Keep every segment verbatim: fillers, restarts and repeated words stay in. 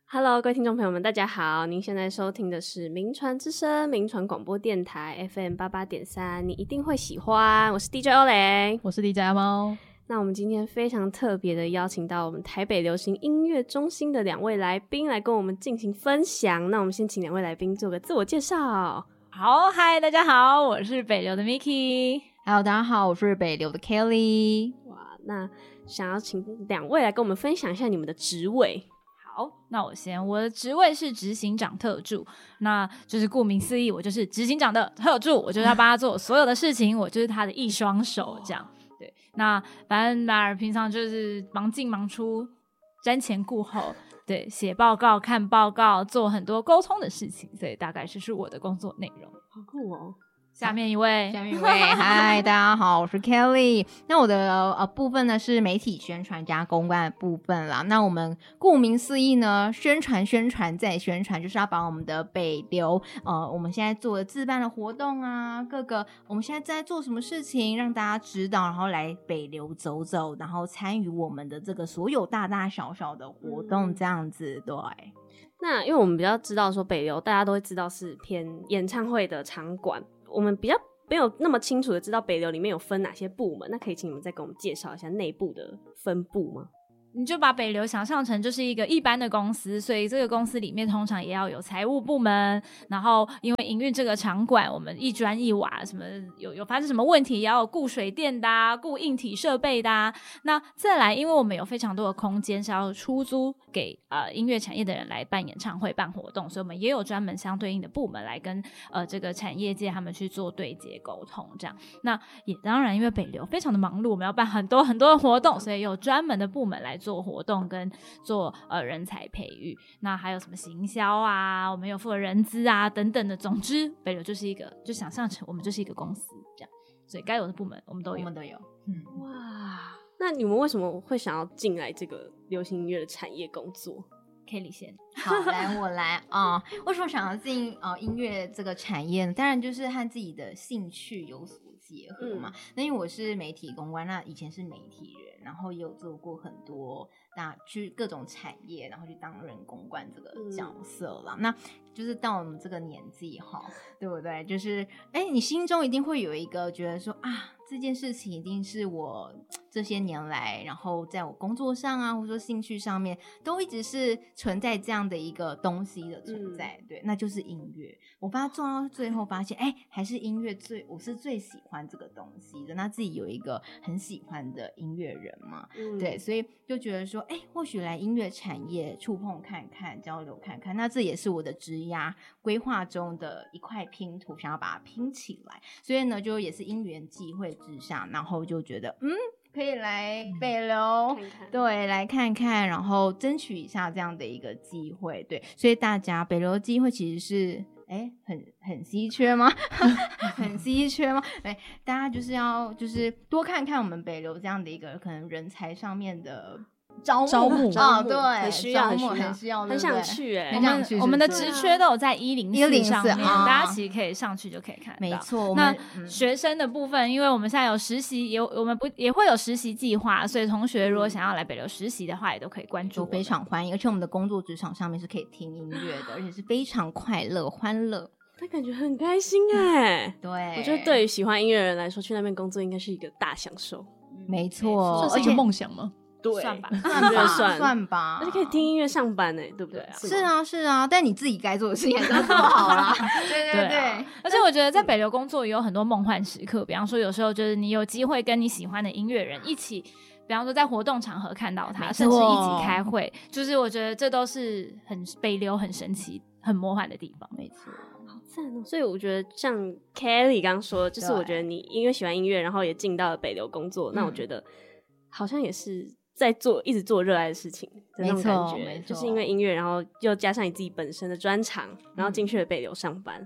Hello， 各位听众朋友们，大家好！您现在收听的是名传之声名传广播电台 F M 八八点三，你一定会喜欢。我是 D J 欧蕾， 我是 D J 阿猫。 那我们今天非常特别的邀请到我们台北流行音乐中心的两位来宾来跟我们进行分享。那我们先请两位来宾做个自我介绍。 好，嗨，大家好，我是北流的 Miki。Hello， 大家好，我是北流的 Kelly。 哇，那想要请两位来跟我们分享一下你们的职位。 好，那我先，我的职位是执行长特助，那就是顾名思义，我就是执行长的特助，我就是要帮他做所有的事情，我就是他的一双手，这样。对，那反正马尔平常就是忙进忙出，瞻前顾后，对，写报告、看报告，做很多沟通的事情，所以大概这是我的工作内容。 好酷哦！ 下面一位， 下面一位，嗨，大家好，我是 Kelly。那我的呃部分呢是媒体宣传加公关的部分啦。那我们顾名思义呢，宣传、宣传再宣传，就是要把我们的北流呃我们现在做的自办的活动啊，各个我们现在在做什么事情，让大家知道，然后来北流走走，然后参与我们的这个所有大大小小的活动，这样子。对。 那因为我们比较知道说北流，大家都会知道是偏演唱会的场馆。我们比较没有那么清楚的知道北流里面有分哪些部门，那可以请你们再给我们介绍一下内部的分部吗？ 你就把北流想象成就是一个一般的公司，所以这个公司里面通常也要有财务部门，然后因为营运这个场馆，我们一砖一瓦什么有有发生什么问题，也要有顾水电的啊，顾硬体设备的啊。那再来，因为我们有非常多的空间是要出租给呃音乐产业的人来办演唱会、办活动，所以我们也有专门相对应的部门来跟呃这个产业界他们去做对接沟通。这样，那也当然因为北流非常的忙碌，我们要办很多很多的活动，所以有专门的部门来做活动跟做呃人才培育，那还有什么行销啊，我们有负责人资啊等等的。总之北流就是一个，就想象成我们就是一个公司这样，所以该有的部门我们都有， 我们都有。 嗯，哇，那你们为什么会想要进来这个流行音乐的产业工作 ？Kelly 先。 好，来我来啊、呃！为什么想要进呃音乐这个产业呢？当然就是和自己的兴趣有所结合嘛。嗯、那因为我是媒体公关，那以前是媒体人，然后也有做过很多那去各种产业，然后去担任公关这个角色啦。嗯、那就是到我们这个年纪哈，对不对？就是哎，你心中一定会有一个觉得说啊，这件事情一定是我这些年来，然后在我工作上啊，或者说兴趣上面，都一直是存在这样的一个东西的存在。嗯、对，那就是音乐。我发现做到最后发现，哎，还是音乐最，我是最喜欢这个东西的。那自己有一个很喜欢的音乐人嘛，嗯、对，所以就觉得说，哎，或许来音乐产业触碰看看，交流看看，那这也是我的职涯规划中的一块拼图，想要把它拼起来。所以呢，就也是因缘际会之下，然后就觉得，嗯。可以来北流、嗯、看看，对，来看看，然后争取一下这样的一个机会，对，所以大家北流的机会其实是，哎，很很稀缺吗？很稀缺吗？对，大家就是要就是多看看我们北流这样的一个可能人才上面的。招募招募啊，对， 很需要， 很需要，很需要， 很想去哎、 欸，很想去。 我们的职缺都有在一零四上面， 啊、 大家其实可以上去就可以看到。 没错， 那、嗯、学生的部分，因为我们现在有实习，有我们不也会有实习计划，所以同学如果想要来北流实习的话，也都可以关注。 非常欢迎，而且我们的工作职场上面是可以听音乐的，而且是非常快乐、欢乐。 他感觉很开心哎、欸， 对， 我觉得对于喜欢音乐的人来说，去那边工作应该是一个大享受。 嗯、没错， 这是一个梦想吗？ 对， 算吧， 算吧，算, 算吧， 而且可以听音乐上班呢、欸，对不对？ 是啊，是啊，但你自己该做的事情还是要做好啦。对对对， 啊、而且我觉得在北流工作也有很多梦幻时刻，比方说有时候就是你有机会跟你喜欢的音乐人一起，比方说在活动场合看到他，甚至一起开会，就是我觉得这都是很北流很神奇、很魔幻的地方。 没错。 好赞哦！所以我觉得像 Kelly 刚刚说的，就是我觉得你因为喜欢音乐，然后也进到了北流工作，那我觉得好像也是在做一直做热爱的事情的那种感觉，就是因为音乐，然后又加上你自己本身的专长，然后进去了北流上班。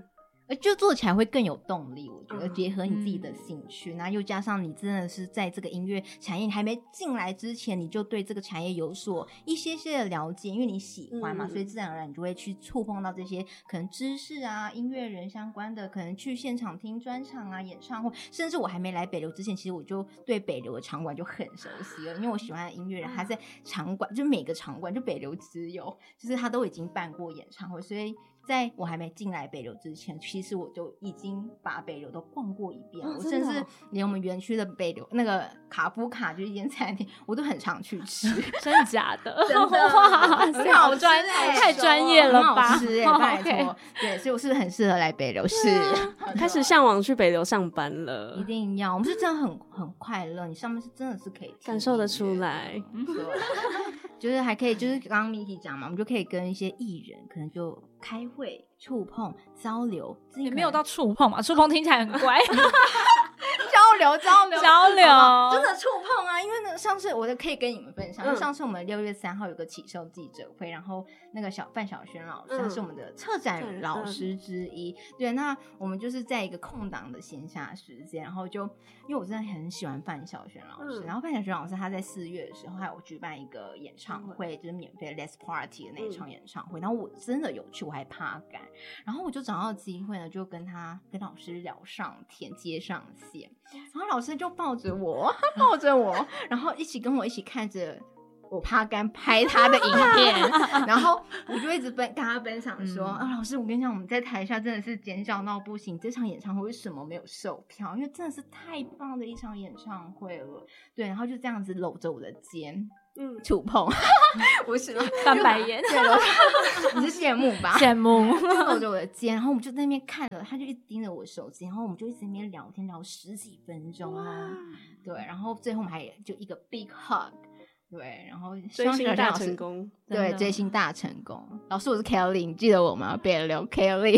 呃，就做起来会更有动力，我觉得结合你自己的兴趣，然后、嗯、又加上你真的是在这个音乐产业你还没进来之前，你就对这个产业有所一些些的了解，因为你喜欢嘛、嗯、所以自然而然你就会去触碰到这些可能知识啊，音乐人相关的，可能去现场听专场啊，演唱会，甚至我还没来北流之前，其实我就对北流的场馆就很熟悉了，因为我喜欢的音乐人他在场馆，就每个场馆就北流只有就是他都已经办过演唱会，所以在我还没进来北流之前，其实我就已经把北流都逛过一遍、哦、我甚至连我们园区的北流那个卡夫卡就是一间餐厅我都很常去吃。 真的假的？ 真的哇， 很好吃、欸、 太专业了吧， 很好吃、欸、拜托、okay. 对，所以我是不是很适合来北流？是、 啊、开始向往去北流上班了。 一定要，我们是真的很很快乐，你上面是真的是可以感受得出来。 对，就是还可以，就是刚刚 Miki 讲嘛，我们就可以跟一些艺人可能就开会触碰交流， 也没有到触碰嘛，触碰听起来很乖。 交流交流交流真的触碰啊，因为呢上次我可以跟你们分享、嗯、上次我们六月三号有个起售记者会，然后那个小范晓萱老师、嗯、他是我们的策展老师之一、嗯、对，那我们就是在一个空档的闲暇时间，然后就因为我真的很喜欢范晓萱老师、嗯、然后范晓萱老师他在四月的时候还有举办一个演唱会、嗯、就是免费 Let's Party 的那一场演唱会、嗯、然后我真的有去，我还怕赶，然后我就找到机会呢，就跟他跟老师聊上天，接上线，然后老师就抱着我抱着我然后一起跟我一起看着我趴杆拍他的影片然后我就一直跟他分享说、嗯、啊，老师我跟你讲，我们在台下真的是尖叫到不行，这场演唱会为什么没有售票，因为真的是太棒的一场演唱会了。对，然后就这样子搂着我的肩嗯，触碰不是翻白眼你是羡慕吧？ 羡慕搂着我的肩，然后我们就在那边看了，他就一直盯着我手机，然后我们就一直在那边聊天聊十几分钟啊，对，然后最后我们还就一个 big hug， 对，然后追星大成功， 对，追星大成功。老师我是 Kelly， 你记得我吗？北流 Kelly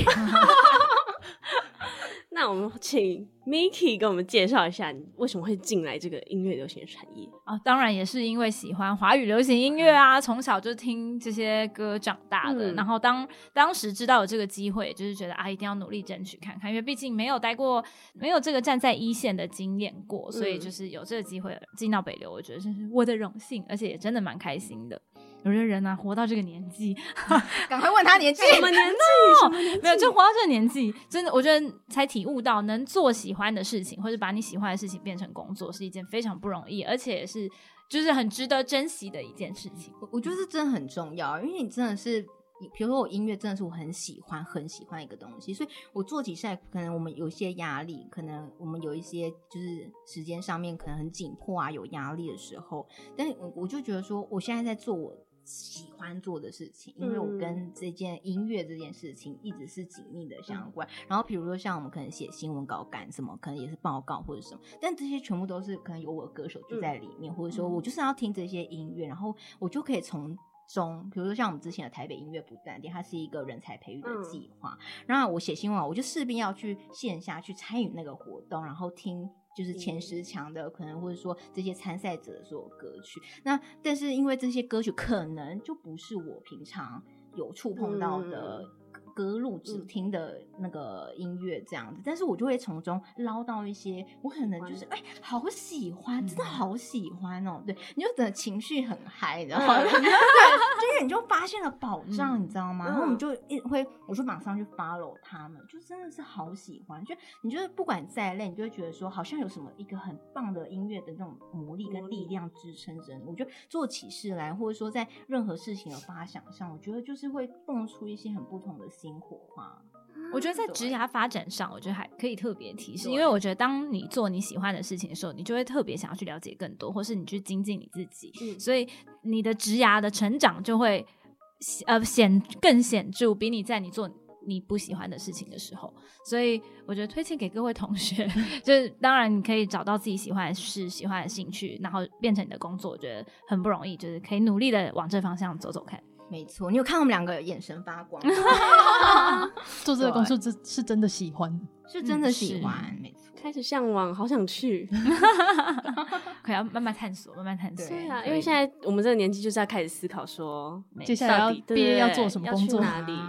那我们请 Miki 跟我们介绍一下你为什么会进来这个音乐流行产业啊？当然也是因为喜欢华语流行音乐啊，从小就听这些歌长大的、嗯、然后当当时知道有这个机会，就是觉得啊一定要努力争取看看，因为毕竟没有待过，没有这个站在一线的经验过，所以就是有这个机会进到北流，我觉得是我的荣幸，而且也真的蛮开心的。有些人啊活到这个年纪赶快问他年纪什么年纪、no! 什么年纪， 没有就活到这个年纪，真的我觉得才体悟到能做喜欢的事情，或者把你喜欢的事情变成工作是一件非常不容易，而且也是就是很值得珍惜的一件事情。 我我觉得这真的很重要，因为你真的是比如说我音乐真的是我很喜欢很喜欢一个东西，所以我做起事来可能我们有一些压力，可能我们有一些就是时间上面可能很紧迫啊，有压力的时候，但我就觉得说我现在在做我喜欢做的事情，因为我跟这件音乐这件事情一直是紧密的相关、嗯、然后比如说像我们可能写新闻稿干什么，可能也是报告或者什么，但这些全部都是可能有我的歌手就在里面、嗯、或者说我就是要听这些音乐，然后我就可以从中，比如说像我们之前的台北音乐不断电，它是一个人才培育的计划、嗯、然后我写新闻稿我就势必要去线下去参与那个活动，然后听就是前十强的可能或者说这些参赛者的所有歌曲，那但是因为这些歌曲可能就不是我平常有触碰到的歌路只听的那个音乐这样子，但是我就会从中捞到一些我可能就是哎、欸，好喜欢，真的好喜欢哦、喔、对，你就整个情绪很嗨，然后、嗯、对，就是你就发现了宝藏、嗯、你知道吗？然后我们就一会我就马上去 follow 他们，就真的是好喜欢，就你就是不管再累你就会觉得说好像有什么一个很棒的音乐的那种魔力跟力量支撑着你，我觉得做起事来或者说在任何事情的发想上，我觉得就是会蹦出一些很不同的新火花。 我觉得在职涯发展上我觉得还可以特别提示，因为我觉得当你做你喜欢的事情的时候，你就会特别想要去了解更多，或是你去精进你自己、嗯、所以你的职涯的成长就会呃显更显著，比你在你做你不喜欢的事情的时候，所以我觉得推荐给各位同学就是当然你可以找到自己喜欢的事喜欢的兴趣，然后变成你的工作，我觉得很不容易，就是可以努力的往这方向走走看。 没错，你有看我们两个眼神发光做这个工作是真的喜欢， 是真的喜欢、嗯、没错， 开始向往，好想去可以要慢慢探索慢慢探索。 对啊，因为现在我们这个年纪就是要开始思考说接下来要毕业要做什么工作， 要去哪里、 啊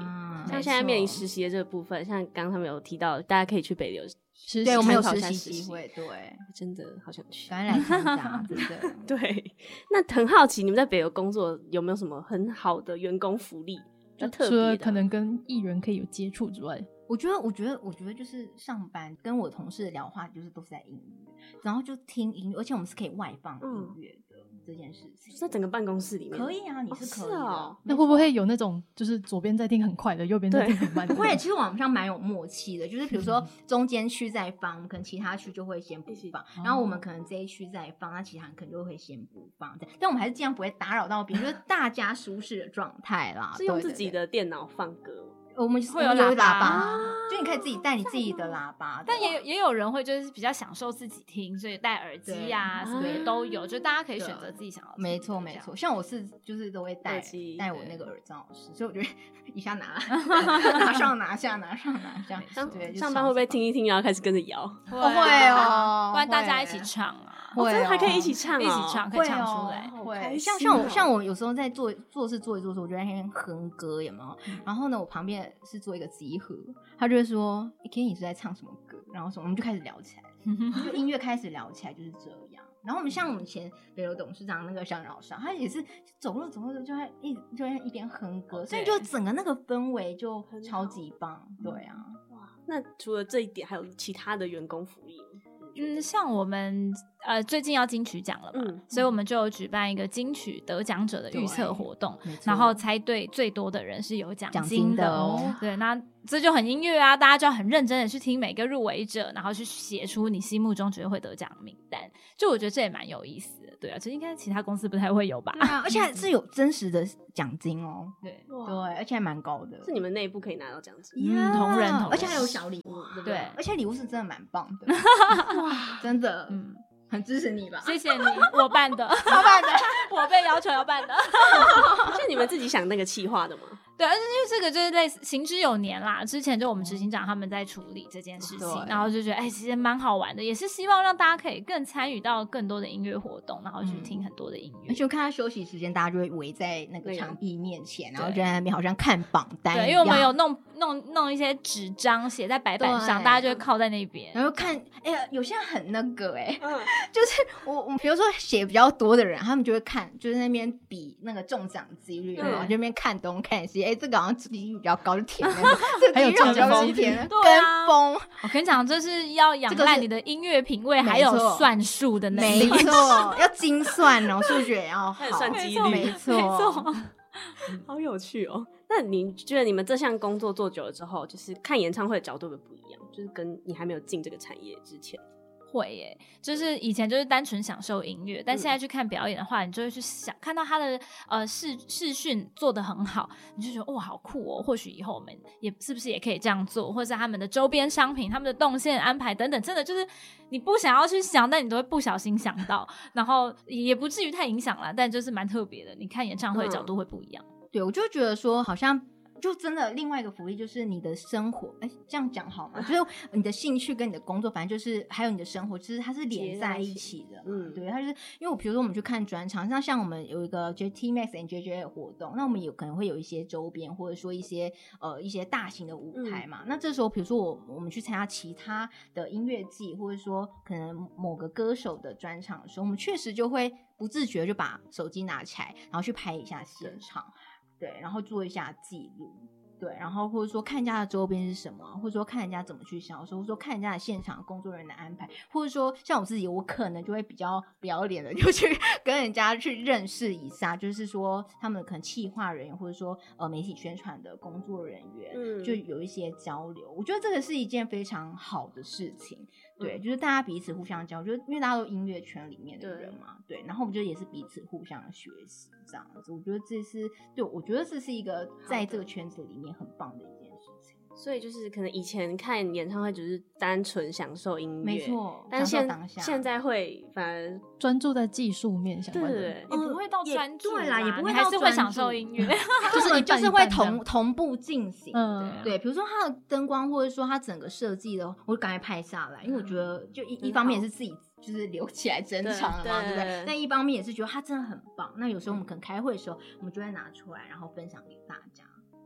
像现在面临实习的这个部分，像刚刚他们有提到，大家可以去北流实习， 对，我们有实习习机会，对， 真的好想去， 赶快来参加，真的。 对，那很好奇，你们在北流工作有没有什么很好的员工福利？比较特别的， 除了可能跟艺人可以有接触之外， 我觉得，我觉得，我觉得就是上班跟我同事聊话，就是都是在音乐，然后就听音乐，而且我们是可以外放音乐的、嗯、这件事情， 在整个办公室里面可以啊，你是可以的。 哦那会不会有那种就是左边在听很快的，右边在听很慢的？ 不会，其实网上蛮有默契的，就是比如说中间区在放，我们可能其他区就会先不放，然后我们可能这一区在放，那其他人可能就会先不放，但我们还是尽量不会打扰到别人，就是大家舒适的状态啦。 是用自己的电脑放歌。 我们会有喇叭， 叭就你可以自己带你自己的喇叭， 但也也有人会就是比较享受自己听，所以戴耳机啊什么的都有，就大家可以选择自己想要听。 没错没错，像我是就是都会带带我那个耳罩式，所以我觉得一下拿拿上拿下拿上拿下，对， 上班会不会听一听然后开始跟着摇？ 会哦， 不然大家一起唱啊。 会、哦， 还可以一起唱、哦， 一起唱，可以唱出来。 会，像像我像我有时候在做做事做一做的时候，我就在那边哼歌，有没有？嗯、然后呢，我旁边是做一个集合，他就会说：“哎 ，Kenny 是在唱什么歌？”然后什么，我们就开始聊起来，就音乐开始聊起来，就是这样。然后我们像我们以前北流董事长那个香老师，他也是走路走路就在一就在一边哼歌，所以就整个那个氛围就超级棒。对啊， 哇！那除了这一点，还有其他的员工福利吗？ 嗯，像我们呃最近要金曲奖了嘛、嗯，所以我们就有举办一个金曲得奖者的预测活动，然后猜对最多的人是有奖金的哦。对，那这就很音乐啊，大家就要很认真的去听每个入围者，然后去写出你心目中觉得会得奖名单。就我觉得这也蛮有意思的，对啊，其实应该其他公司不太会有吧？ 对啊，而且还是有真实的奖金哦。 对对，而且还蛮高的， 是你们内部可以拿到奖金， 嗯，同仁同仁， 而且还有小礼物，对不对？ 对， 而且礼物是真的蛮棒的，哇，真的，嗯。很支持你吧， 谢谢你，我办的， 我办的， 我被要求要办的， 是你们自己想那个企划的吗？ 对，而且因为这个就是类似行之有年啦，之前就我们执行长他们在处理这件事情，然后就觉得哎、欸，其实蛮好玩的，也是希望让大家可以更参与到更多的音乐活动，然后去听很多的音乐。 而且我看他休息时间，大家就会围在那个场地面前，然后就在那边好像看榜单一样。 对，因为我们有弄弄弄一些纸张写在白板上，大家就会靠在那边， 然后看，哎、欸、呀，有些人很那个哎、欸嗯，就是我我比如说写比较多的人，他们就会看，就是那边比那个中奖几率，然后就那边看东看西，哎、欸，这个好像几率比较高，就填那个，这个几率比较高就填跟风。 我跟你讲，这是要仰赖你的音乐品味，还有算术的能力， 没错，要精算哦，数学也要好， 算几率， 没错， 没错。 好有趣哦！那你觉得你们这项工作做久了之后，就是看演唱会的角度会不一样？就是跟你还没有进这个产业之前。 会耶，就是以前就是单纯享受音乐，但现在去看表演的话，你就会去想看到他的呃视视讯做得很好，你就觉得哇好酷哦！或许以后我们也是不是也可以这样做，或者是他们的周边商品、他们的动线安排等等，真的就是你不想要去想，但你都会不小心想到，然后也不至于太影响啦，但就是蛮特别的。你看演唱会的角度会不一样。 嗯、对，我就觉得说好像。就真的另外一个福利就是你的生活，哎，这样讲好吗？就是你的兴趣跟你的工作，反正就是还有你的生活，其实它是连在一起的。嗯，对，它就是因为我比如说我们去看专场，像像我们有一个 T Max and J J 的活动，那我们有可能会有一些周边，或者说一些呃一些大型的舞台嘛。嗯、那这时候比如说我我们去参加其他的音乐季，或者说可能某个歌手的专场的时候，我们确实就会不自觉就把手机拿起来，然后去拍一下现场。对，然后做一下记录，对，然后或者说看人家的周边是什么，或者说看人家怎么去销售，或者说看人家的现场工作人员的安排，或者说像我自己，我可能就会比较不要脸的，就去跟人家去认识一下，就是说他们可能企划人员，或者说呃媒体宣传的工作人员，嗯，就有一些交流。我觉得这个是一件非常好的事情。对，就是大家彼此互相交流，就是因为大家都音乐圈里面的人嘛，对，对，然后我们觉得也是彼此互相学习这样子。我觉得这是对，我觉得这是一个在这个圈子里面很棒的一件事情。 所以就是可能以前看演唱会只是单纯享受音乐， 没错， 但现当下现在会反而专注在技术面相关的， 也不会到专注， 对啦，也不会还是会享受音乐， 就是就是会同同步进行。 嗯， 对，比如说它的灯光，或者说它整个设计的，我就赶快拍下来，因为我觉得就一一方面是自己就是留起来珍藏了嘛，对不对？但一方面也是觉得它真的很棒。那有时候我们可能开会的时候，我们就会拿出来，然后分享给大家。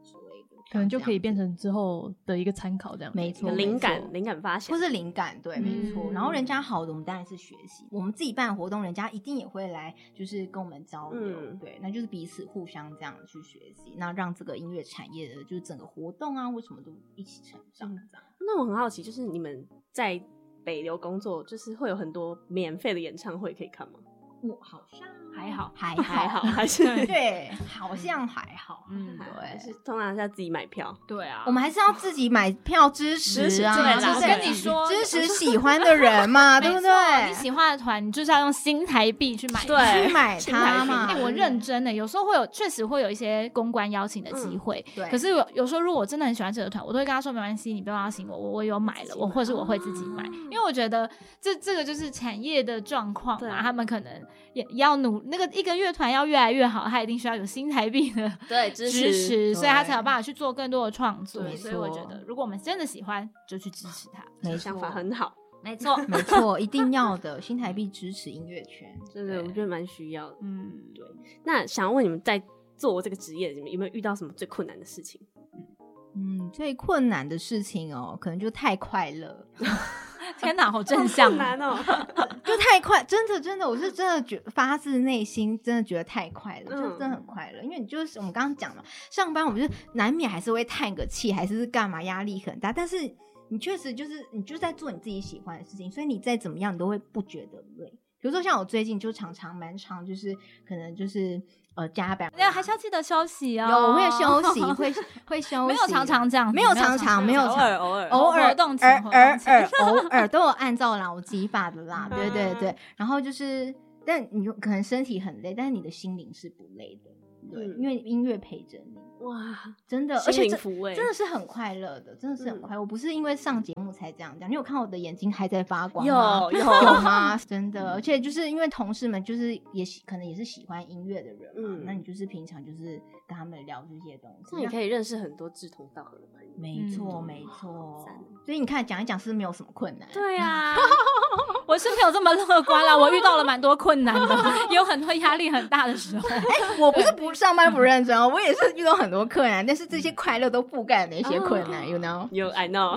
之类的， 可能就可以变成之后的一个参考，这样没错， 灵感灵感发现， 或是灵感，对， 嗯没错。然后人家好的，我们当然是学习。我们自己办活动，人家一定也会来，就是跟我们交流， 嗯对，那就是彼此互相这样去学习，那让这个音乐产业的，就是整个活动啊，或什么都一起成长。这样， 那我很好奇，就是你们在北流工作，就是会有很多免费的演唱会可以看吗？ 我好像还好还还好， 好， 还是对，好像还好， 嗯还是对。 通常是要自己买票。 对啊， 我们还是要自己买票支持啊， 支持对啦就是跟你说支持喜欢的人嘛，对不没错对？ 你喜欢的团，你就是要用新台币去买。 对去买它嘛。 哎、我认真的，有时候会有，确实会有一些公关邀请的机会。 对可是有有时候，如果我真的很喜欢这个团，我都会跟他说没关系，你不用邀请我，我我有买了，我或是我会自己买，因为我觉得这这个就是产业的状况对嘛，他们可能也也要努那个一个乐团要越来越好，他一定需要有新台币的对支支持持，所以他对才有办法去做更多的创作。 没所以我觉错得，如果我们真的喜欢，就去支持他。 没想法错， 很好， 没错， 没错，一定要的，新台币支持音乐圈， 真的我觉得蛮需要的。 嗯， 那想要问你们，在做这个职业，你们有没有遇到什么最困难的事情？ 嗯，最困难的事情哦，可能就太快乐， 天哪，好正向好难哦。 就太快，真的真的，我是真的觉发自内心真的觉得太快乐， 嗯就真的很快乐，因为你就是我们刚刚讲嘛，上班我们就难免还是会叹个气，还是干嘛，压力很大，但是你确实就是你就是在做你自己喜欢的事情，所以你再怎么样你都会不觉得累。比如说像我最近就常常蛮常就是可能就是呃加班， 对啊，还是要记得休息哦。 有我会休息，会会休息， 没有常常这样子， 没有常常没有偶尔偶尔偶尔活动前尔活动尔前尔偶尔都有按照劳基法的啦，对对对。然后就是，但你可能身体很累，但是你的心灵是不累的，对， 嗯因为音乐陪着你， 哇， 真的，而心且这灵抚慰， 真的是很快乐的，真的是很快乐。我不是因为上节目才这样讲，你有看我的眼睛还在发光吗？ 有有有吗？真的，而且就是因为同事们就是也喜可能也是喜欢音乐的人嘛， 嗯那你就是平常就是跟他们聊这些东西， 那你可以认识很多志同道合的朋友。 没错， 嗯没错赞。 所以你看，讲一讲是不是没有什么困难？ 对啊， 我是没有这么乐观啦，我遇到了蛮多困难的，也有很多压力很大的时候。 我不是不上班不认真哦，我也是遇到很多困难，但是这些快乐都覆盖了那些困难、 哦 y o u know？ 有 I know。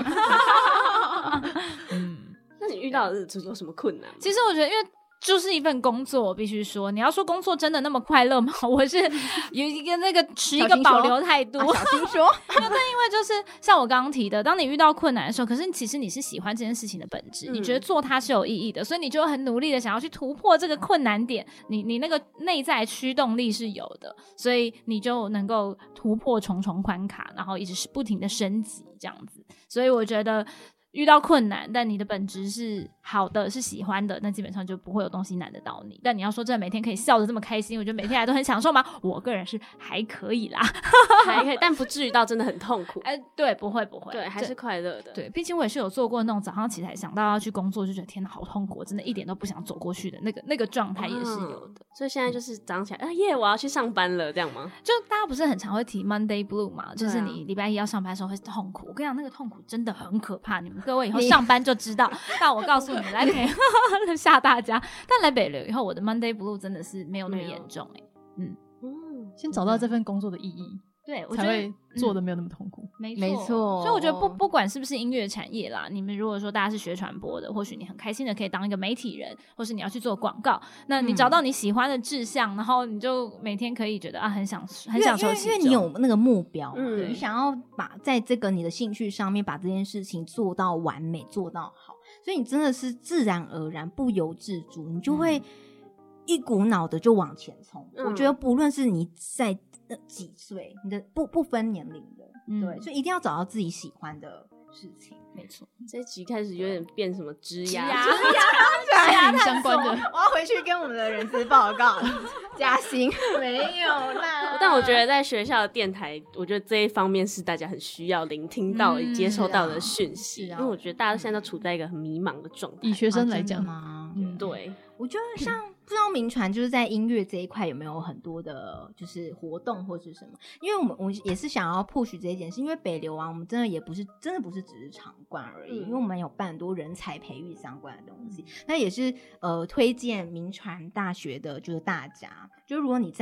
嗯， 那你遇到的是有什么困难吗？ 其实我觉得，因为就是一份工作，我必须说，你要说工作真的那么快乐吗？我是有一个那个持一个保留态度。 啊、小心说， 但因为就是像我刚刚提的，当你遇到困难的时候，可是其实你是喜欢这件事情的本质， 嗯你觉得做它是有意义的，所以你就很努力的想要去突破这个困难点，你你那个内在驱动力是有的，所以你就能够突破重重关卡，然后一直是不停的升级这样子。所以我觉得遇到困难，但你的本质是好的，是喜欢的，那基本上就不会有东西难得到你。但你要说真的每天可以笑得这么开心，我觉得每天来都很享受吗？我个人是还可以啦， 还可以，但不至于到真的很痛苦。 哎，对，不会不会， 对，还是快乐的。 对，毕竟我也是有做过那种早上起来想到要去工作，就觉得天哪好痛苦，我真的一点都不想走过去的那个那个状态也是有的。 嗯所以现在就是早上起来，啊耶，我要去上班了，这样吗？ 就大家不是很常会提 Monday Blue 嘛，就是对啊你礼拜一要上班的时候会痛苦。我跟你讲，那个痛苦真的很可怕，你们各位以后上班就知道。但我告诉你，来北吓大家，但来北流以后，我的 Monday Blue 真的是没有那么严重哎、欸。嗯， 嗯， 先找到这份工作的意义， 对，我觉得才会做的没有那么痛苦。 没错， 没错所以我觉得不不管是不是音乐产业啦，你们如果说大家是学传播的，或许你很开心的可以当一个媒体人，或是你要去做广告，那你找到你喜欢的志向，然后你就每天可以觉得啊很享很享受其中， 因为因为你有那个目标， 嗯你想要把在这个你的兴趣上面把这件事情做到完美，做到好，所以你真的是自然而然不由自主，你就会一股脑的就往前冲。 嗯我觉得不论是你在几岁，你的不不分年龄的， 嗯对，所以一定要找到自己喜欢的事情。 没错， 这一集开始有点变什么枝丫， 呀家庭相关的， 我要回去跟我们的人资报告加薪，没有啦。 但我觉得在学校的电台，我觉得这一方面是大家很需要聆听到、 嗯接受到的讯息， 是啊因为我觉得大家现在都处在一个很迷茫的状态。 以学生来啊讲， 真的吗？ 嗯， 对， 我觉得像不知道民传就是在音乐这一块有没有很多的，就是活动或是什么？因为我们我也是想要 push 这一件事，因为北流啊，我们真的也不是真的不是只是场馆而已， 嗯因为我们有办很多人才培育相关的东西，那也是呃推荐民传大学的，就是大家，就如果你在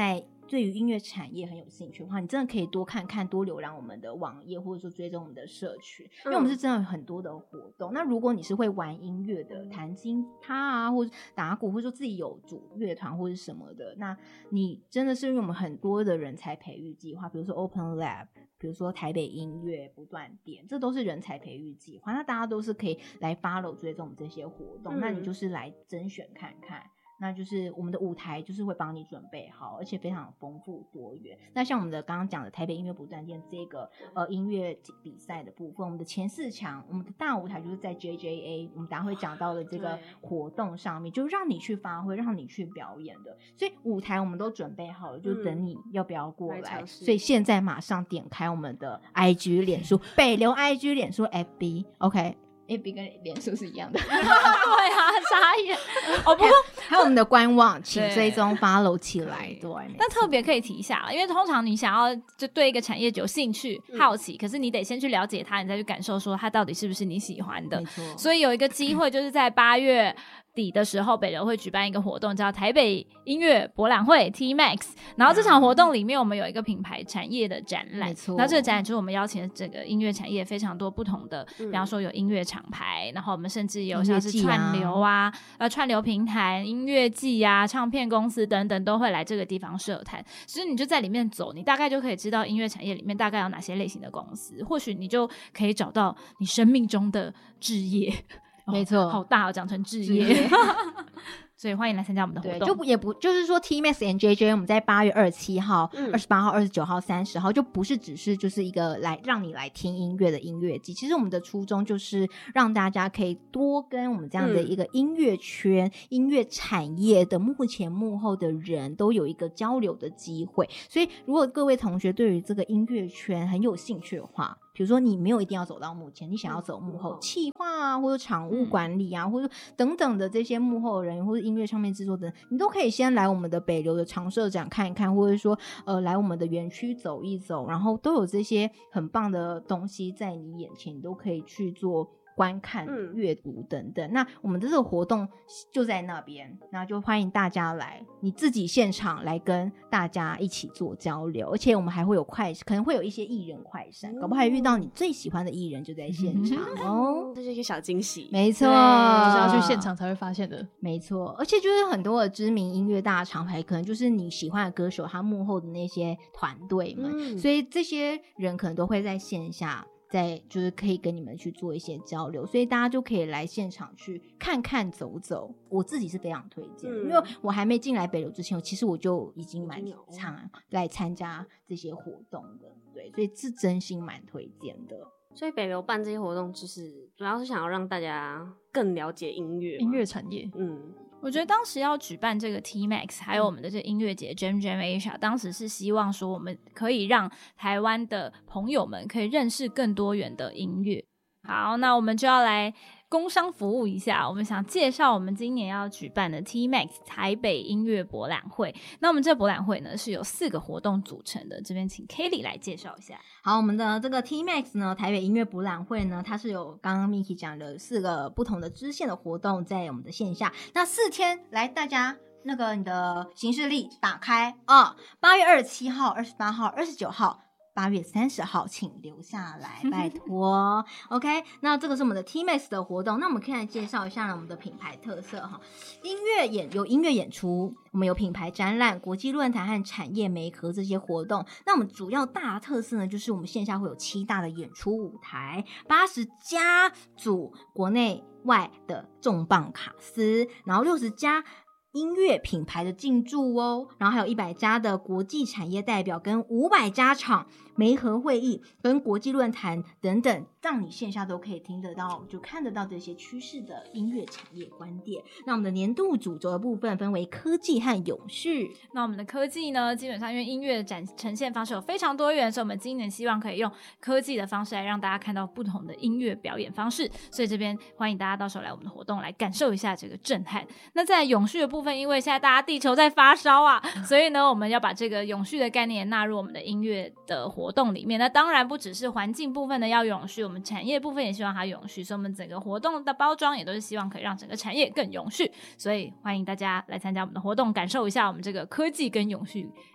对于音乐产业很有兴趣的话，你真的可以多看看，多浏览我们的网页，或者说追踪我们的社群，因为我们是真的有很多的活动。嗯、那如果你是会玩音乐的，弹吉他啊，或者打鼓，或者说自己有组乐团或者什么的，那你真的是因为我们很多的人才培育计划，比如说 Open Lab， 比如说台北音乐不断电，这都是人才培育计划，那大家都是可以来 follow 追踪我们这些活动、嗯、那你就是来甄选看看，那就是我们的舞台就是会帮你准备好，而且非常丰富多元。那像我们的刚刚讲的台北音乐不断电这个呃音乐比赛的部分，我们的前四强，我们的大舞台就是在 J J A， 我们等一下会讲到的这个活动上面，就让你去发挥，让你去表演的。所以舞台我们都准备好了，就等你要不要过来、嗯、所以现在马上点开我们的 I G 脸书北流 I G 脸书 F B OK，F B 跟脸书是一样的对啊，傻眼哦。不过还有我们的官网请追踪 follow 起来。对， 但特别可以提一下，因为通常你想要就对一个产业有兴趣、嗯、好奇，可是你得先去了解它，你再去感受说它到底是不是你喜欢的。 没错， 所以有一个机会就是在八月底的时候，北流会举办一个活动叫台北音乐博览会 T Max， 然后这场活动里面我们有一个品牌产业的展览， 没错， 然后这个展览就是我们邀请了整个音乐产业非常多不同的、嗯、比方说有音乐厂牌，然后我们甚至有像是串流啊, 啊呃串流平台、音乐季啊、唱片公司等等都会来这个地方设摊，所以你就在里面走，你大概就可以知道音乐产业里面大概有哪些类型的公司，或许你就可以找到你生命中的志业。 没错、 哦、好大哦，讲成志业所以欢迎来参加我们的活动。 对，就不也不就是说 T Max and J J 我们在八月二十七号、二十八号、二十九号、三十号就不是只是就是一个来让你来听音乐的音乐季，其实我们的初衷就是让大家可以多跟我们这样的一个音乐圈、嗯、音乐产业的幕前幕后的人都有一个交流的机会。所以如果各位同学对于这个音乐圈很有兴趣的话，比如说你没有一定要走到幕前，你想要走幕后企划啊，或者场务管理啊、嗯、或者等等的这些幕后人员，或者音乐唱片制作等，你都可以先来我们的北流的常设展看一看，或者说呃来我们的园区走一走，然后都有这些很棒的东西在你眼前，你都可以去做观看、阅读等等、嗯、那我们的这个活动就在那边，那就欢迎大家来，你自己现场来跟大家一起做交流，而且我们还会有快可能会有一些艺人快闪、嗯、搞不好还遇到你最喜欢的艺人就在现场、嗯、哦， 这是一个小惊喜。 没错， 就是要去现场才会发现的。 没错，而且就是很多的知名音乐大厂牌可能就是你喜欢的歌手他幕后的那些团队们、嗯、所以这些人可能都会在线下在就是可以跟你们去做一些交流，所以大家就可以来现场去看看走走，我自己是非常推荐、嗯、因为我还没进来北流之前其实我就已经蛮常来参加这些活动的，对，所以是真心蛮推荐的。 所以北流办这些活动就是主要是想要让大家更了解音乐音乐产业。 嗯， 我觉得当时要举办这个 T Max 还有我们的这个音乐节 Jam Jam Asia， 当时是希望说我们可以让台湾的朋友们可以认识更多元的音乐。好，那我们就要来工商服务一下，我们想介绍我们今年要举办的 T Max 台北音乐博览会。那我们这博览会呢是由四个活动组成的，这边请 Kelly 来介绍一下。 好，我们的这个 T Max 呢台北音乐博览会呢，它是有刚刚 Miki 讲的四个不同的支线的活动在我们的线下，那四天来大家那个你的行事历打开啊，八月二十七号、二十八号、二十九号、八月三十号请留下来拜托OK， 那这个是我们的 T Max 的活动。那我们可以来介绍一下我们的品牌特色哈，音乐演有音乐演出，我们有品牌展览、国际论坛和产业媒合这些活动。那我们主要大特色呢，就是我们线下会有七大的演出舞台，八十家组国内外的重磅卡司，然后六十家音乐品牌的进驻哦，然后还有一百家的国际产业代表跟五百家场媒合会议跟国际论坛等等，让你线下都可以听得到就看得到这些趋势的音乐产业观点。那我们的年度主轴的部分分为科技和永续。 那我们的科技呢，基本上因为音乐展呈现方式有非常多元，所以我们今年希望可以用科技的方式来让大家看到不同的音乐表演方式，所以这边欢迎大家到时候来我们的活动来感受一下这个震撼。那在永续的部分，因为现在大家地球在发烧啊，所以呢我们要把这个永续的概念纳入我们的音乐的活动里面。那当然不只是环境部分的要永续，我们产业部分也希望它永续，所以我们整个活动的包装也都是希望可以让整个产业更永续，所以欢迎大家来参加我们的活动，感受一下我们这个科技跟永续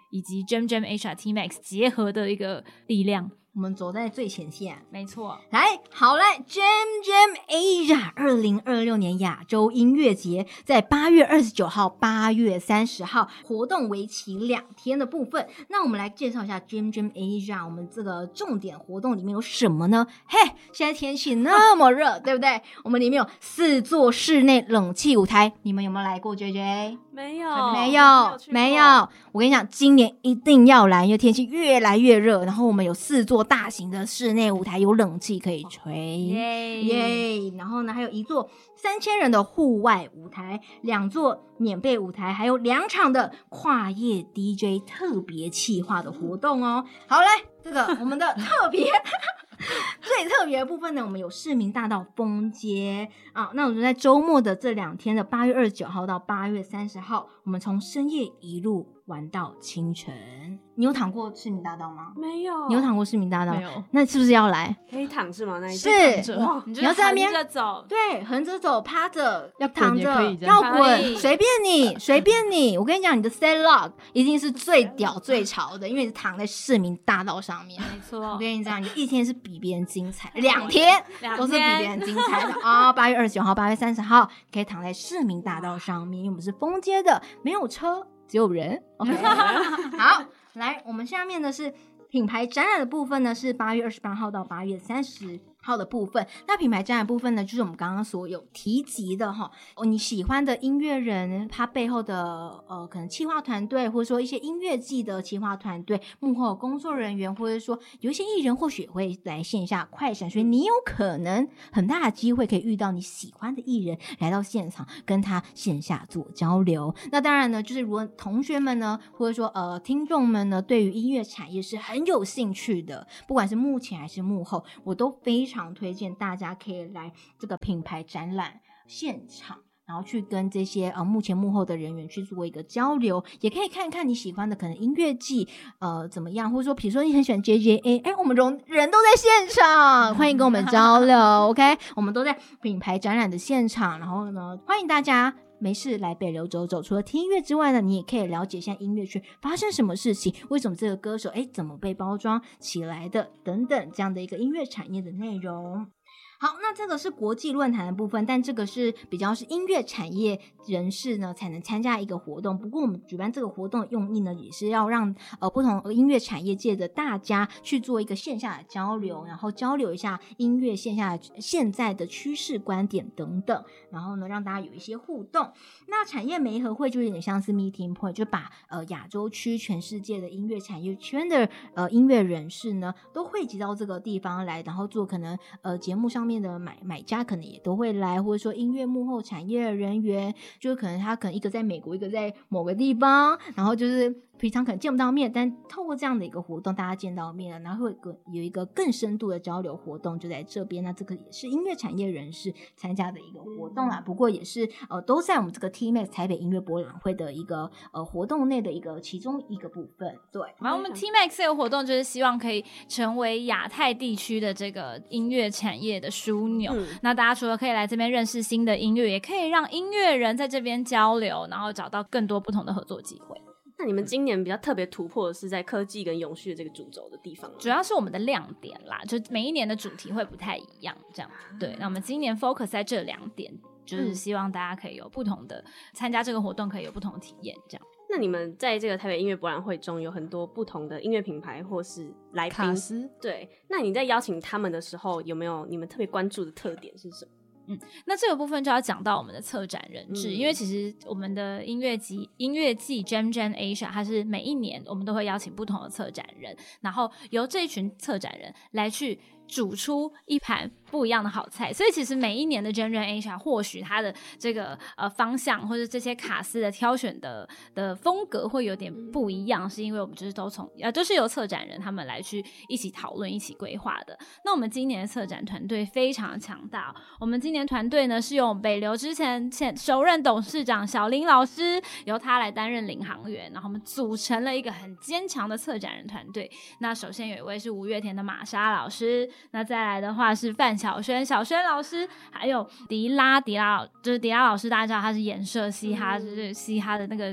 以及 Gem Gem Asia T Max 结合的一个力量。 我们走在最前线， 没错。 来，好来 Gem Gem Asia 二零二六年亚洲音乐节在八月二十九号、八月三十号活动为期两天的部分。那我们来介绍一下 Gem Gem Asia 我们这个重点活动里面有什么呢？嘿，现在天气那么热，对不对？我们里面有四座室内冷气舞台，你们有没有来过 J J？ 没有， 没有，没有。我跟你讲，今年一定要来，因为天气越来越热。然后我们有四座大型的室内舞台，有冷气可以吹， 耶耶！然后呢，还有一座三千人的户外舞台，两座免费舞台，还有两场的跨夜 D J 特别企划的活动哦。好，来这个我们的特别。最特别的部分呢，我们有市民大道封街啊。那我们在周末的这两天的八月二十九号到八月三十号，我们从深夜一路玩到清晨。你有躺过市民大道吗？ 没有。 你有躺过市民大道？ 没有。 那是不是要来？ 可以躺是吗？那一是哇， 你你要在那边横着走， 对，横着走，趴着， 要躺着滚也可以，这样要可滚， 以随便你，随便你。我跟你讲，你的 set log 一定是最屌最潮的，因为你躺在市民大道上面。 没错。 我跟你讲，你的一天是比别人精彩，两天两天都是比别人精彩的啊！八、哦、月二十九号、八月三十号可以躺在市民大道上面，因为我们是封街的，没有车，只有人。OK， 好，来，我们下面呢是品牌展览的部分呢，是八月二十八号到八月三十号的部分。那品牌展览部分呢，就是我们刚刚所有提及的哈，哦，你喜欢的音乐人，他背后的呃可能企划团队，或者说一些音乐季的企划团队，幕后工作人员，或者说有一些艺人或许会来线下快闪，所以你有可能很大的机会可以遇到你喜欢的艺人来到现场，跟他线下做交流。那当然呢，就是如果同学们呢，或者说呃听众们呢，对于音乐产业是很有兴趣的，不管是幕前还是幕后，我都非常推荐大家可以来这个品牌展览现场，然后去跟这些呃幕前幕后的人员去做一个交流，也可以看看你喜欢的可能音乐季呃怎么样，或者说比如说你很喜欢 J J A， 哎，我们人人都在现场，欢迎跟我们交流OK， 我们都在品牌展览的现场，然后呢欢迎大家没事来北流走走，除了听音乐之外呢，你也可以了解一下音乐圈发生什么事情，为什么这个歌手诶怎么被包装起来的等等，这样的一个音乐产业的内容。好，那这个是国际论坛的部分，但这个是比较是音乐产业人士呢才能参加一个活动。不过我们举办这个活动的用意呢，也是要让呃不同音乐产业界的大家去做一个线下的交流，然后交流一下音乐线下现在的趋势观点等等，然后呢让大家有一些互动。那产业媒合会就有点像是 meeting point， 就把呃亚洲区全世界的音乐产业圈的呃音乐人士呢都汇集到这个地方来，然后做可能呃节目上面的买买家可能也都会来，或者说音乐幕后产业人员，就可能他可能一个在美国，一个在某个地方，然后就是平常可能见不到面，但透过这样的一个活动大家见到面了，然后会有一个更深度的交流活动就在这边。那这个也是音乐产业人士参加的一个活动啦，不过也是呃都在我们这个 T Max 台北音乐博览会的一个呃活动内的一个其中一个部分。对， 然后我们 T Max 这个活动就是希望可以成为亚太地区的这个音乐产业的枢纽、嗯、那大家除了可以来这边认识新的音乐，也可以让音乐人在这边交流，然后找到更多不同的合作机会。 那你们今年比较特别突破的是在科技跟永续的这个主轴的地方吗？ 主要是我们的亮点啦，就每一年的主题会不太一样这样。对，那我们今年 focus 在这两点，就是希望大家可以有不同的参加这个活动，可以有不同的体验这样。 那你们在这个台北音乐博览会中有很多不同的音乐品牌或是来宾， 卡司， 对，那你在邀请他们的时候有没有你们特别关注的特点是什么？ 嗯，那这个部分就要讲到我们的策展人制、嗯、因为其实我们的音乐季音乐季 Gem Gem Asia 它是每一年我们都会邀请不同的策展人，然后由这一群策展人来去煮出一盘不一样的好菜，所以其实每一年的 Gem Gem Asia 或许它的这个呃方向或者这些卡司的挑选的的风格会有点不一样，是因为我们就是都从呃都是由策展人他们来去一起讨论一起规划的。那我们今年的策展团队非常强大、哦、我们今年团队呢是由北流之前前首任董事长小林老师由他来担任领航员，然后我们组成了一个很坚强的策展人团队。那首先有一位是五月天的玛莎老师，那再来的话是范晓萱小萱老师，还有迪拉迪拉就是迪拉老师，大家知道他是演社嘻哈，就是嘻哈的那个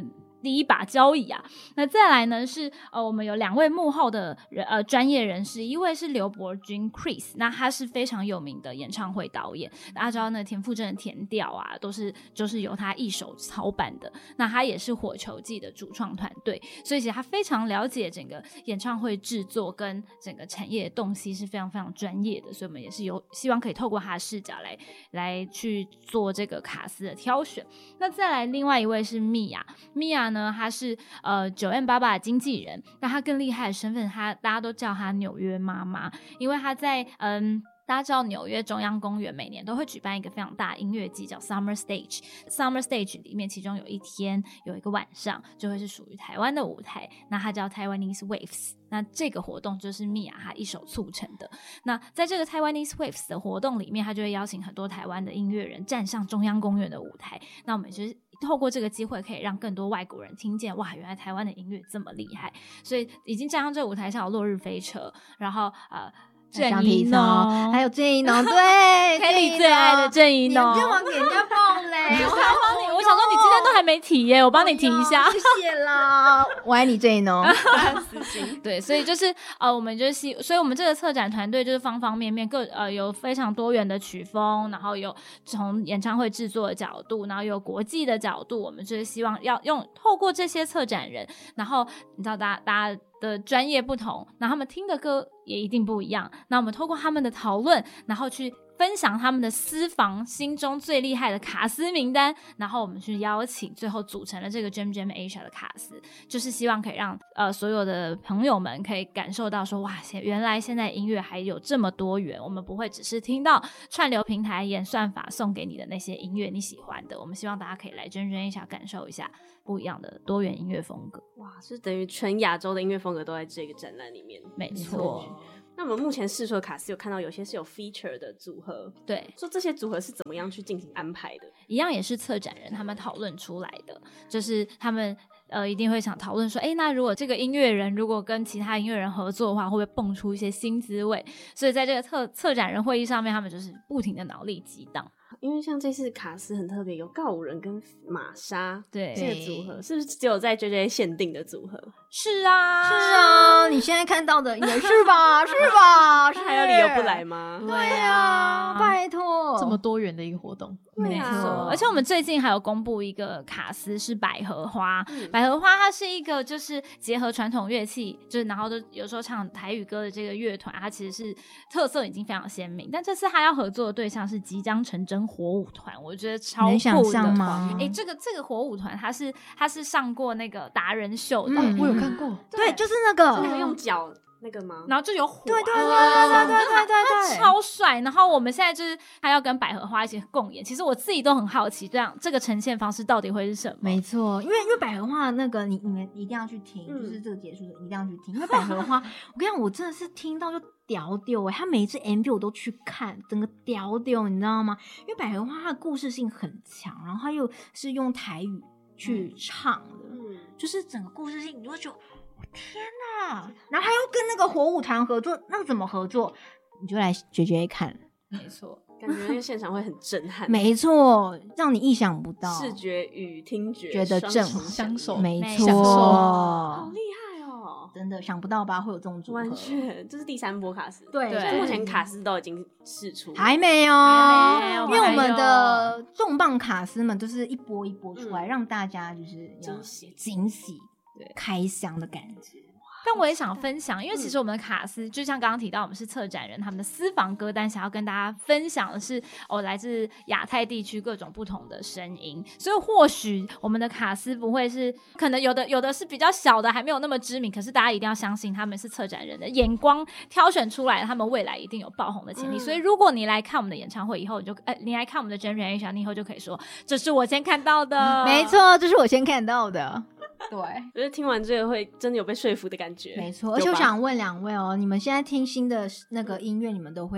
第一把交椅啊。那再来呢是呃我们有两位幕后的人呃专业人士，一位是刘伯君 Chris， 那他是非常有名的演唱会导演，大家知道那田馥甄的填调啊都是就是由他一手操办的，那他也是火球季的主创团队，所以其实他非常了解整个演唱会制作跟整个产业的洞悉是非常非常专业的，所以我们也是有希望可以透过他的视角来来去做这个卡司的挑选。那再来另外一位是米娅，米娅呢她是呃九 M 八八的经纪人，那她更厉害的身份，她大家都叫她纽约妈妈，因为她在嗯。大家知道纽约中央公园每年都会举办一个非常大的音乐季叫 Summer Stage， Summer Stage 里面其中有一天有一个晚上就会是属于台湾的舞台，那它叫 Taiwanese Waves， 那这个活动就是米娅她一手促成的。那在这个 Taiwanese Waves 的活动里面，她就会邀请很多台湾的音乐人站上中央公园的舞台，那我们就是透过这个机会可以让更多外国人听见，哇，原来台湾的音乐这么厉害，所以已经站上这个舞台上有落日飞车，然后呃郑宜农， 还有郑宜农，对 Kelly 最爱的郑宜农， 你干嘛给人家爆雷？我还帮你，我想说你今天都还没提耶，我帮你提一下， 谢谢啦，我爱你郑宜农。 对，所以就是呃，我们就是所以我们这个策展团队就是方方面面各呃有非常多元的曲风，然后有从演唱会制作的角度，然后有国际的角度，我们就是希望要用透过这些策展人，然后你知道大家大家的专业不同，那他们听的歌也一定不一样，那我们透过他们的讨论，然后去分享他们的私房心中最厉害的卡司名单，然后我们去邀请，最后组成了这个 Jam Jam Asia 的卡司，就是希望可以让呃所有的朋友们可以感受到说，哇，原来现在音乐还有这么多元，我们不会只是听到串流平台演算法送给你的那些音乐你喜欢的，我们希望大家可以来 Jam Jam Asia 感受一下不一样的多元音乐风格。 哇，是等于全亚洲的音乐风格都在这个展览里面。 没错。 那我们目前试出的卡司有看到有些是有 feature 的组合， 对， 说这些组合是怎么样去进行安排的？ 一样也是策展人他们讨论出来的，就是他们呃一定会想讨论说，哎，那如果这个音乐人如果跟其他音乐人合作的话，会不会蹦出一些新滋味？所以在这个策策展人会议上面，他们就是不停的脑力激荡。 因为像这次卡司很特别，有告五人跟玛莎， 对， 这个组合是不是只有在 J J 限定的组合？ 是啊， 是啊，你现在看到的也是吧？是吧？是还有理由不来吗？ 对啊，拜托， 这么多元的一个活动， 没错。而且我们最近还有公布一个卡司是百合花， 嗯、 百合花它是一个就是结合传统乐器，就是然后都有时候唱台语歌的这个乐团，它其实是特色已经非常鲜明，但这次它要合作的对象是即将成真火舞团，我觉得超酷的。 能想象吗？ 哎、欸，这个这个火舞团，它是它是上过那个达人秀的， 嗯、我有看过， 对，就是那个， 那个用脚那个吗？ 然后就有火、啊， 对对对对对对对对， 超帅。然后我们现在就是还要跟百合花一起共演，其实我自己都很好奇，这样这个呈现方式到底会是什么？ 没错，因为因为百合花那个你你们一定要去听，嗯、就是这个结束的一定要去听，因为百合花，我跟你讲，我真的是听到就屌丢哎、欸，他每一支 M V 我都去看，整个屌丢，你知道吗？因为百合花它的故事性很强，然后它又是用台语去唱的，嗯、就是整个故事性，你就会觉得。天哪！然后还要跟那个火舞团合作，那怎么合作？你就来绝绝看。 没错， 感觉那个现场会很震撼。 没错，让你意想不到， 视觉与听觉觉得震撼相守。 没错， 好厉害哦！ 真的想不到吧？会有这种组合， 完全这是第三波卡司。 对， 对目前卡司都已经释出， 还没有， 还没有， 因为我们的重磅卡司们都是一波一波出来， 嗯、 让大家就是惊喜惊喜。对，开箱的感觉。 但我也想分享，因为其实我们的卡司、嗯、就像刚刚提到，我们是策展人，他们的私房歌单想要跟大家分享的是哦，来自亚太地区各种不同的声音，所以或许我们的卡司不会是，可能有的有的是比较小的，还没有那么知名，可是大家一定要相信他们是策展人的眼光挑选出来，他们未来一定有爆红的潜力。嗯、所以如果你来看我们的演唱会以后，你就哎，你来看我们的 Jam Jam Asia， 你以后就可以说这是我先看到的， 没错，这是我先看到的。对， 我觉得听完这个会真的有被说服的感觉。 没错，而且我想问两位哦，你们现在听新的那个音乐，你们都会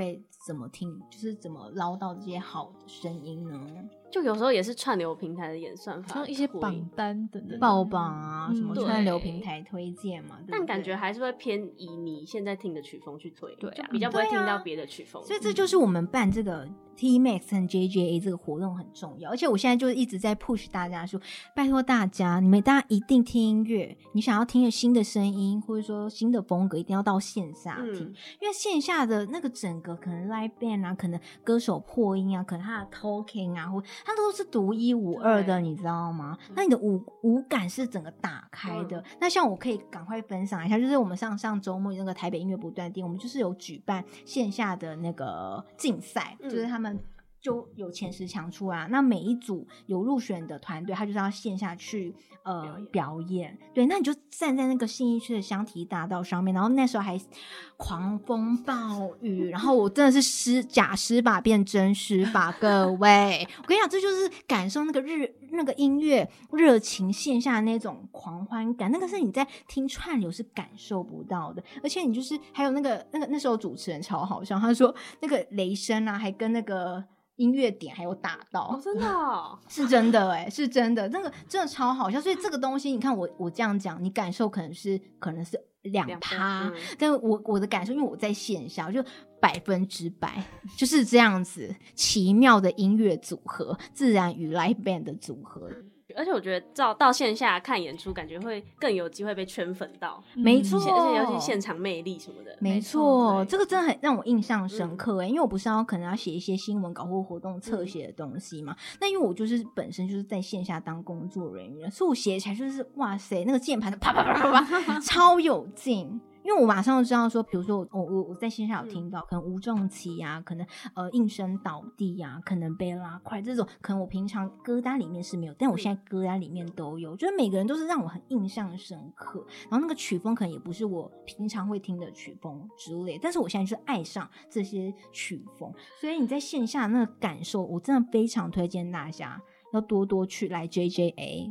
怎么听，就是怎么捞到这些好的声音呢？ 就有时候也是串流平台的演算法， 像一些榜单等等爆榜啊， 嗯什么串流平台推荐嘛，对不对但感觉还是会偏以你现在听的曲风去推， 对啊就比较不会听到别的曲风。 所以这就是我们办这个 T-Max 和 J J A 这个活动很重要。而且我现在就一直在 push 大家说，拜托大家，你们大家一定听音乐，你想要听的新的声音或者说新的风格，一定要到线下听， 嗯因为线下的那个整个可能 live band 啊，可能歌手破音啊，可能他的 talking 啊，或他都是独一无二的，你知道吗？那你的五五感是整个打开的。嗯、那像我可以赶快分享一下，就是我们上上周末那个台北音乐不断电，我们就是有举办线下的那个竞赛，嗯、就是他们就有前十强出来，那每一组有入选的团队，他就是要线下去呃表演, 表演。对，那你就站在那个信义区的香堤大道上面，然后那时候还狂风暴雨，然后我真的是湿假湿吧变真湿吧，各位，我跟你讲，这就是感受那个日那个音乐热情线下的那种狂欢感，那个是你在听串流是感受不到的。而且你就是还有那个那个那时候主持人超好笑，他说那个雷声啊，还跟那个音乐点还有打到， 哦、真的、哦、 是真的哎、欸，是真的，那个真的超好笑。所以这个东西，你看我我这样讲，你感受可能是可能是两趴，嗯、但我我的感受，因为我在线下，我就百分之百就是这样子，奇妙的音乐组合，自然与 live band 的组合。 而且我觉得到到线下看演出，感觉会更有机会被圈粉到， 没错， 而且尤其现场魅力什么的， 没错，这个真的很让我印象深刻哎、欸，因为我不是要可能要写一些新闻稿或活动侧写的东西嘛，那、嗯、因为我就是本身就是在线下当工作人员，所以我写起来就是哇塞，那个键盘啪啪啪啪啪，超有劲。因为我马上就知道说，比如说我我我在线下有听到，可能吴仲琪啊，可能呃应声倒地啊，可能被拉快这种，可能我平常歌单里面是没有，但我现在歌单里面都有，就是每个人都是让我很印象深刻。然后那个曲风可能也不是我平常会听的曲风之类，但是我现在就是爱上这些曲风，所以你在线下那个感受，我真的非常推荐大家。要多多去来 J J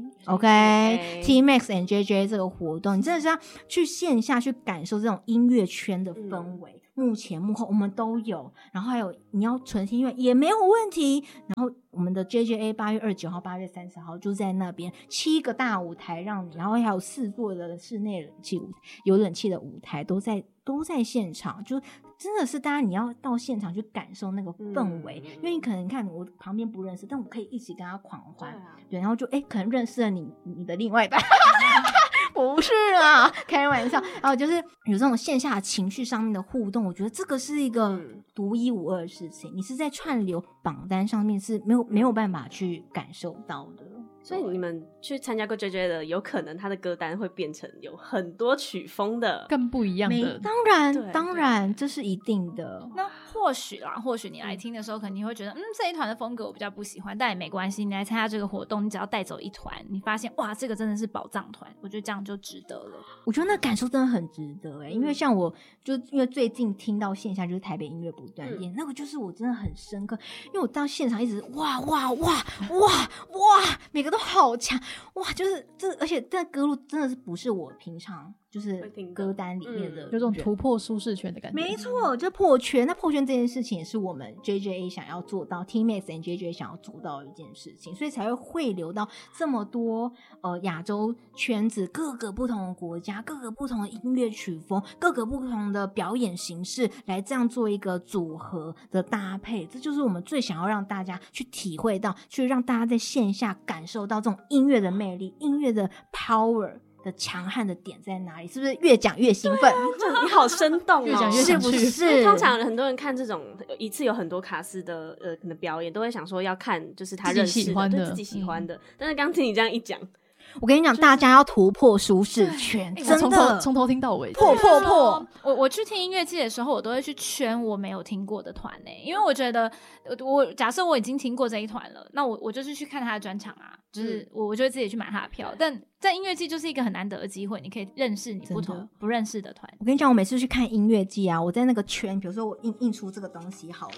A，OK， T-Max and J J A 这个活动，你真的是要去线下去感受这种音乐圈的氛围。嗯、幕前幕后我们都有，然后还有你要纯听音乐也没有问题。然后我们的 J J A 八月二十九号、八月三十号就在那边七个大舞台让你，然后还有四座的室内冷气舞台，有冷气的舞台都在都在现场，就真的是大家你要到现场去感受那个氛围、嗯、因为你可能你看我旁边不认识，但我可以一起跟他狂欢， 对,、啊、对，然后就哎可能认识了你你的另外一半不是啊，开玩笑。然后就是有这种线下情绪上面的互动，我觉得这个是一个独一无二的事情，你是在串流榜单上面是没有没有办法去感受到的。 所以你们去参加过 J J 的，有可能他的歌单会变成有很多曲风的， 更不一样的。 当然，当然，这是一定的。 那或许啦，或许你来听的时候，可能你会觉得，嗯，这一团的风格我比较不喜欢，但也没关系。你来参加这个活动，你只要带走一团，你发现哇，这个真的是宝藏团，我觉得这样就值得了。 我觉得那感受真的很值得哎、欸，因为像我就因为最近听到线下就是台北音乐不断电、嗯，那个就是我真的很深刻，因为我到现场一直哇哇哇哇哇，每个都好强哇，就是这，而且这歌路真的是不是我平常就是歌单里面的、嗯、 有种突破舒适圈的感觉。 没错，就破圈。那破圈这件事情也是我们 J J A 想要做到 T-Max and J J A 想要做到的一件事情，所以才会汇流到这么多呃亚洲圈子，各个不同的国家，各个不同的音乐曲风，各个不同的表演形式，来这样做一个组合的搭配。这就是我们最想要让大家去体会到，去让大家在线下感受到这种音乐的魅力，音乐的 power的强悍的点在哪里？是不是越讲越兴奋？ 就你好生动哦， 越讲越想去。 是不是？ 通常很多人看这种一次有很多卡司的呃可能表演，都会想说要看就是他认识的、对自己喜欢的。嗯、但是刚听你这样一讲， 我跟你讲，就是、大家要突破舒适圈，真的从头听到尾， 破破破！ 我我去听音乐季的时候，我都会去圈我没有听过的团呢、欸，因为我觉得我假设我已经听过这一团了，那我我就是去看他的专场啊，就是我我就会自己去买他的票。但在音乐季就是一个很难得的机会，你可以认识你不同不认识的团。 我跟你讲，我每次去看音乐季啊，我在那个圈，比如说我印印出这个东西好了。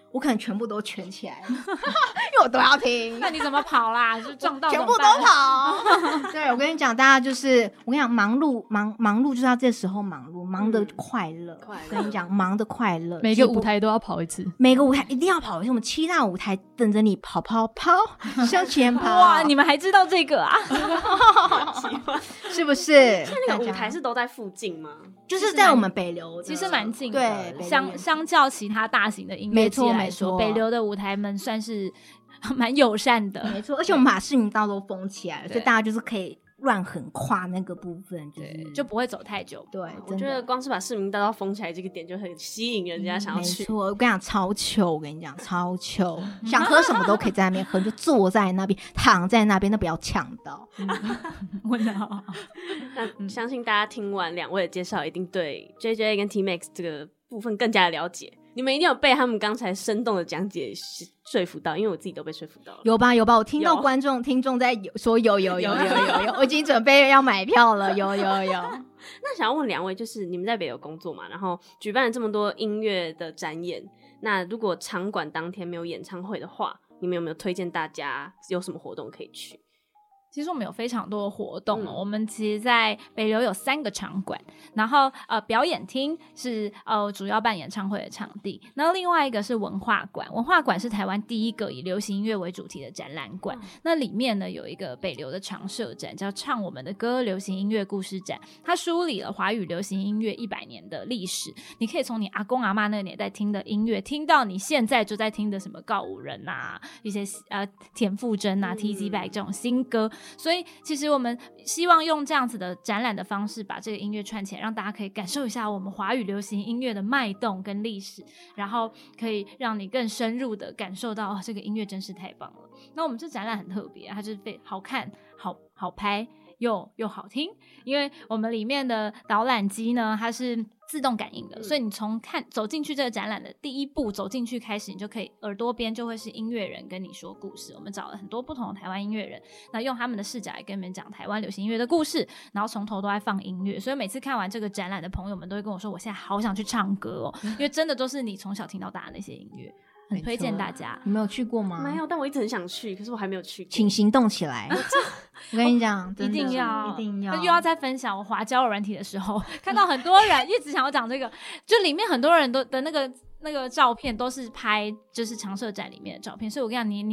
我可能全部都圈起来了，因为我都要听。 那你怎么跑啦？就撞到全部都跑。对，我跟你讲，大家就是我跟你讲，忙碌忙忙碌就是要这时候忙碌，忙的快乐。嗯、 快乐， 跟你讲，忙的快乐， 每个舞台都要跑一次， 每个舞台一定要跑一次。我们七大舞台等着你跑跑跑，向前跑。 哇，你们还知道这个啊？ 是不是？ 那个舞台是都在附近吗？ 就是在我们北流， 其实蛮近的。 对， 相相较其他大型的音乐季来说，北流的舞台们算是蛮友善的。 没错，而且我们把市民道都封起来了，所以大家就是可以乱横跨那个部分，就是就不会走太久。 对， 我觉得光是把市民大道封起来这个点就很吸引人家想要去。 没错，我跟你讲超糗，我跟你讲超糗，想喝什么都可以在那边喝，就坐在那边，躺在那边，那不要呛到。 问得好。 那相信大家听完两位的介绍，一定对 J J 跟 T-Max 这个部分更加的了解。你们一定有被他们刚才生动的讲解说服到，因为我自己都被说服到了。 有吧有吧，我听到观众听众在有说有有有有有有，我已经准备要买票了，有有有。 那想要问两位，就是你们在北流工作嘛，然后举办了这么多音乐的展演，那如果场馆当天没有演唱会的话，你们有没有推荐大家有什么活动可以去？ 其实我们有非常多的活动、哦嗯、我们其实在北流有三个场馆，然后呃表演厅是呃主要办演唱会的场地，那另外一个是文化馆，文化馆是台湾第一个以流行音乐为主题的展览馆、嗯、那里面呢有一个北流的常设展叫唱我们的歌流行音乐故事展，它梳理了华语流行音乐一百年的历史，你可以从你阿公阿嬷那个年代听的音乐听到你现在就在听的什么告五人啊，一些呃田馥甄啊、嗯、T Z Bac 这种新歌，所以其实我们希望用这样子的展览的方式把这个音乐串起来，让大家可以感受一下我们华语流行音乐的脉动跟历史，然后可以让你更深入的感受到、哦、这个音乐真是太棒了。那我们这展览很特别，它就是非好看好好拍又又好听，因为我们里面的导览机呢它是自动感应的、嗯、所以你从看走进去这个展览的第一步走进去开始，你就可以耳朵边就会是音乐人跟你说故事，我们找了很多不同的台湾音乐人，那用他们的视角来跟你们讲台湾流行音乐的故事，然后从头都在放音乐，所以每次看完这个展览的朋友们都会跟我说我现在好想去唱歌哦，因为真的都是你从小听到大的那些音乐，很推荐大家。 你没有去过吗？ 没有，但我一直很想去，可是我还没有去过。 请行动起来！我跟你讲， 一定要， 一定要。 又要再分享我滑交友软体的时候，看到很多人一直想要讲这个，就里面很多人都的那个那个照片都是拍就是常设展里面的照片，所以我跟你讲，你你